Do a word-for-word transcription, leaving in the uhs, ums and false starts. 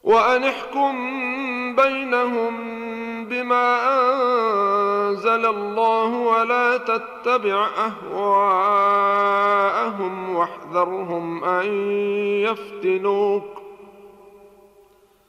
وأن احكم بينهم بما أنزل الله ولا تتبع أهواءهم واحذرهم أن يفتنوك